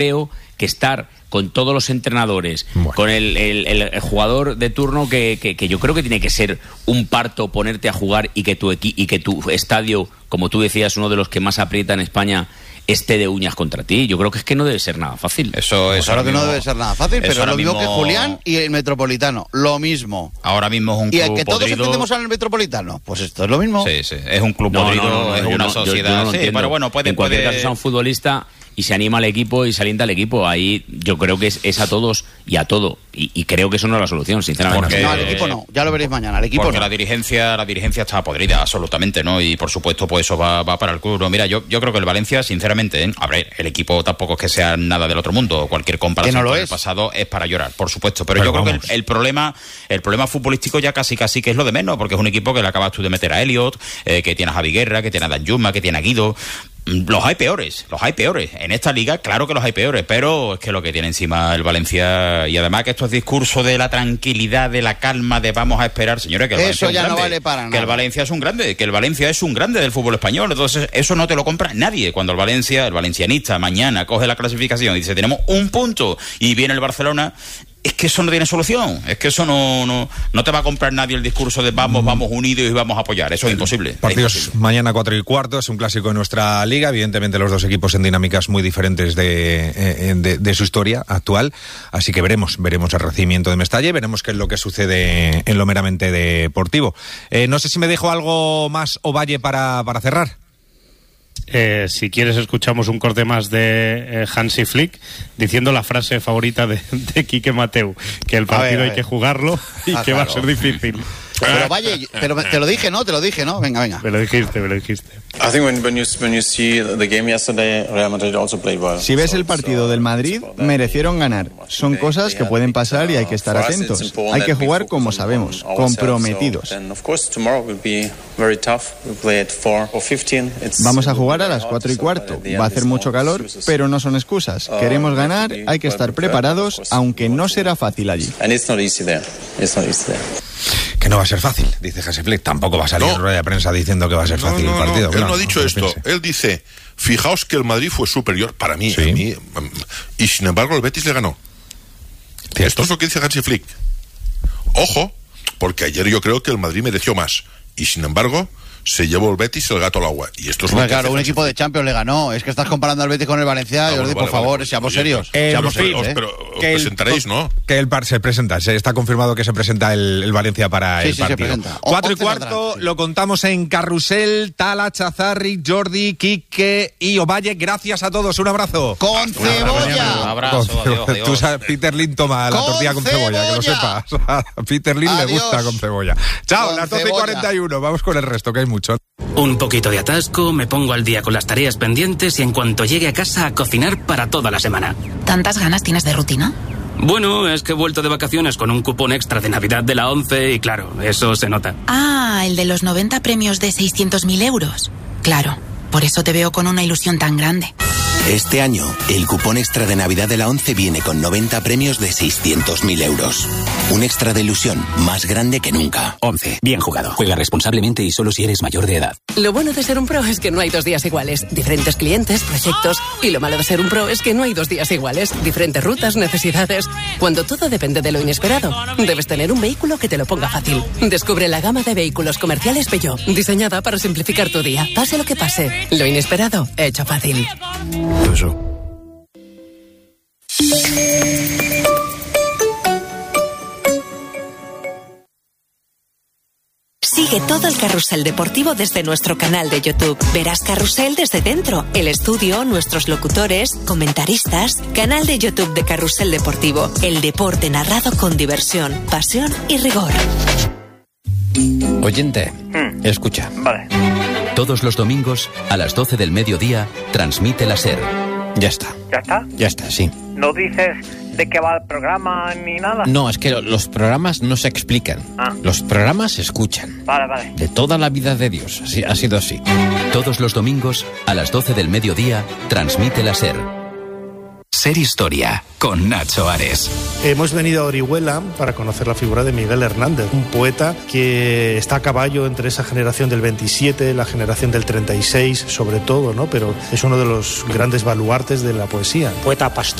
Creo que estar con todos los entrenadores, con el jugador de turno, que yo creo que tiene que ser un parto ponerte a jugar y que tu estadio, como tú decías, uno de los que más aprieta en España, esté de uñas contra ti. Yo creo que es que no debe ser nada fácil. Eso claro que no debe ser nada fácil, pero lo mismo que Julián y el Metropolitano, lo mismo. Ahora mismo es un club podrido. Y que todos entendemos al Metropolitano, pues esto es lo mismo. Sí, es un club podrido, es una sociedad. Sí, pero bueno, en cualquier caso, sea un futbolista y se anima al equipo y se alienta al equipo. Ahí yo creo que es a todos y a todo. Y creo que eso no es la solución, sinceramente. Porque, no, al equipo no. Ya lo veréis mañana. Al equipo porque no. la dirigencia está podrida, absolutamente, ¿no? Y por supuesto, pues eso va para el club. No, mira, yo creo que el Valencia, sinceramente, a ver, el equipo tampoco es que sea nada del otro mundo. Cualquier comparación con el pasado es para llorar, por supuesto. Pero yo creo que el problema futbolístico ya casi que es lo de menos, porque es un equipo que le acabas tú de meter a Elliot, que tiene a Javi Guerra, que tiene a Danjuma, que tiene a Guido. Los hay peores. En esta liga, claro que los hay peores, pero es que lo que tiene encima el Valencia, y además que esto es discurso de la tranquilidad, de la calma, de vamos a esperar, señores, que el Valencia es un grande, no vale para nada. Que el Valencia es un grande, del fútbol español. Entonces, eso no te lo compra nadie. Cuando el valencianista, mañana coge la clasificación y dice, tenemos un punto, y viene el Barcelona, es que eso no tiene solución. Es que eso no te va a comprar nadie el discurso de vamos unidos y vamos a apoyar. Eso es imposible. Partidos mañana 4:15, es un clásico de nuestra liga. Evidentemente los dos equipos en dinámicas muy diferentes de su historia actual. Así que veremos el recibimiento de Mestalla y veremos qué es lo que sucede en lo meramente deportivo. No sé si me dejo algo más, Ovalle, para cerrar. Si quieres escuchamos un corte más de Hansi Flick diciendo la frase favorita de Quique Mateu, que el partido hay que jugarlo y que va a ser difícil. Pero Valle, te lo dije, ¿no? Venga. Me lo dijiste. Si ves el partido del Madrid, merecieron ganar. Son cosas que pueden pasar y hay que estar atentos. Hay que jugar como sabemos, comprometidos. Vamos a jugar a las 4:15. Va a hacer mucho calor, pero no son excusas. Queremos ganar, hay que estar preparados, aunque no será fácil allí. Que no va a ser fácil, dice Hansi Flick. Tampoco va a salir en rueda de prensa diciendo que va a ser fácil el partido. Él no ha dicho esto. Él dice, fijaos que el Madrid fue superior para mí, a mí, y sin embargo el Betis le ganó. ¿Cierto? Esto es lo que dice Hansi Flick. Ojo, porque ayer yo creo que el Madrid mereció más, y sin embargo se llevó el Betis el gato al agua. Y esto es claro, un equipo de Champions le ganó. Es que estás comparando al Betis con el Valencia, Jordi, por favor, seamos serios. Pero os presentaréis, ¿no? Que el par se presenta, está confirmado que se presenta el Valencia para el partido. 4:15, lo contamos en Carrusel. Tala, Chazarri, Jordi, Quique y Ovalle. Gracias a todos, un abrazo. ¡Con cebolla! Un abrazo, adiós. Tú sabes, Peter Lin toma la tortilla con cebolla, que lo sepas. A Peter Lin le gusta con cebolla. Chao, las 12:41, vamos con el resto, que hay mucho. Un poquito de atasco, me pongo al día con las tareas pendientes y en cuanto llegue a casa a cocinar para toda la semana. ¿Tantas ganas tienes de rutina? Bueno, es que he vuelto de vacaciones con un cupón extra de Navidad de la 11 y claro, eso se nota. Ah, el de los 90 premios de 600.000 euros. Claro, por eso te veo con una ilusión tan grande. Este año, el cupón extra de Navidad de la 11 viene con 90 premios de 600.000 euros. Un extra de ilusión más grande que nunca. 11. Bien jugado. Juega responsablemente y solo si eres mayor de edad. Lo bueno de ser un pro es que no hay 2 días iguales. Diferentes clientes, proyectos. Y lo malo de ser un pro es que no hay 2 días iguales. Diferentes rutas, necesidades. Cuando todo depende de lo inesperado, debes tener un vehículo que te lo ponga fácil. Descubre la gama de vehículos comerciales Peugeot, diseñada para simplificar tu día. Pase lo que pase. Lo inesperado, hecho fácil. Sigue todo el carrusel deportivo desde nuestro canal de YouTube. Verás Carrusel desde dentro, el estudio, nuestros locutores, comentaristas. Canal de YouTube de Carrusel Deportivo. El deporte narrado con diversión, pasión y rigor. Oyente, escucha. Vale. Todos los domingos, a las 12 del mediodía, transmite la SER. Ya está. ¿Ya está? Ya está, sí. ¿No dices de qué va el programa ni nada? No, es que los programas no se explican. Los programas se escuchan. Vale. De toda la vida de Dios. Así, ha sido así. Todos los domingos, a las 12 del mediodía, transmite la SER. Ser Historia, con Nacho Ares. Hemos venido a Orihuela para conocer la figura de Miguel Hernández, un poeta que está a caballo entre esa generación del 27, la generación del 36, sobre todo, ¿no? Pero es uno de los grandes baluartes de la poesía. Poeta pastor.